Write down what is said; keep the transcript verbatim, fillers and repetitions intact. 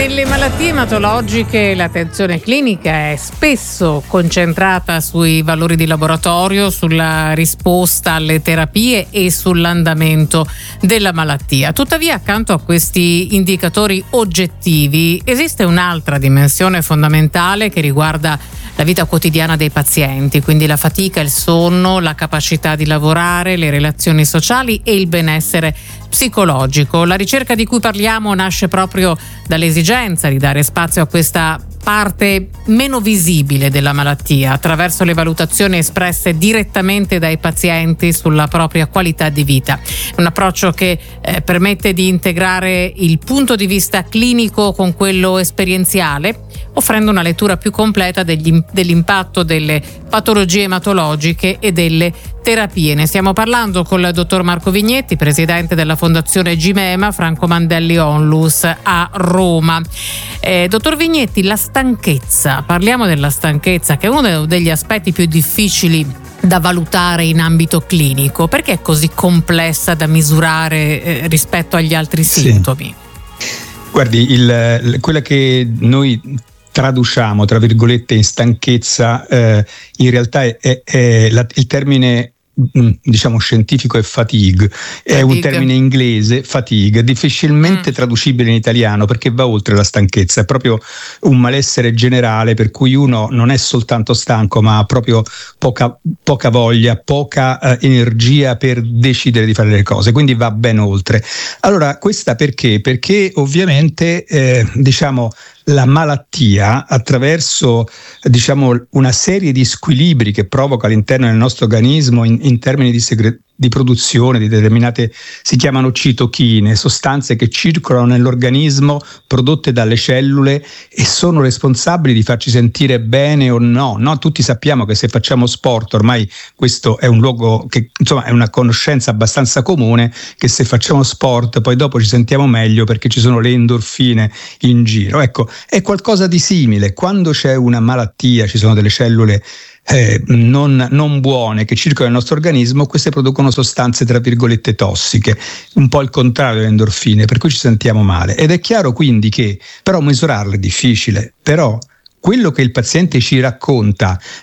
Nelle malattie ematologiche l'attenzione clinica è spesso concentrata sui valori di laboratorio, sulla risposta alle terapie e sull'andamento della malattia. Tuttavia, accanto a questi indicatori oggettivi, esiste un'altra dimensione fondamentale che riguarda la vita quotidiana dei pazienti, quindi la fatica, il sonno, la capacità di lavorare, le relazioni sociali e il benessere psicologico. La ricerca di cui parliamo nasce proprio dall'esigenza di dare spazio a questa parte meno visibile della malattia attraverso le valutazioni espresse direttamente dai pazienti sulla propria qualità di vita. Un approccio che eh, permette di integrare il punto di vista clinico con quello esperienziale, offrendo una lettura più completa degli, dell'impatto delle patologie ematologiche e delle terapie. Ne stiamo parlando con il dottor Marco Vignetti, presidente della Fondazione Gimema Franco Mandelli Onlus a Roma. Eh, dottor Vignetti, la stanchezza, parliamo della stanchezza, che è uno degli aspetti più difficili da valutare in ambito clinico. Perché è così complessa da misurare eh, rispetto agli altri sintomi? Sì. Guardi, il, quella che noi traduciamo tra virgolette in stanchezza, eh, in realtà è, è, è la, il termine diciamo scientifico è fatigue, fatigue, è un termine inglese, fatigue, difficilmente mm. traducibile in italiano perché va oltre la stanchezza, è proprio un malessere generale per cui uno non è soltanto stanco ma ha proprio poca, poca voglia, poca eh, energia per decidere di fare le cose, quindi va ben oltre. Allora questa perché? Perché ovviamente eh, diciamo la malattia, attraverso diciamo una serie di squilibri che provoca all'interno del nostro organismo in, in termini di, segre- di produzione di determinate, si chiamano citochine, sostanze che circolano nell'organismo prodotte dalle cellule e sono responsabili di farci sentire bene o no. No, tutti sappiamo che se facciamo sport, ormai questo è un luogo che insomma è una conoscenza abbastanza comune, che se facciamo sport poi dopo ci sentiamo meglio perché ci sono le endorfine in giro. Ecco, è qualcosa di simile. Quando c'è una malattia, ci sono delle cellule eh, non, non buone che circolano nel nostro organismo, queste producono sostanze tra virgolette tossiche, un po' il contrario delle endorfine, per cui ci sentiamo male. Ed è chiaro quindi che però misurarle è difficile, però quello che il paziente ci racconta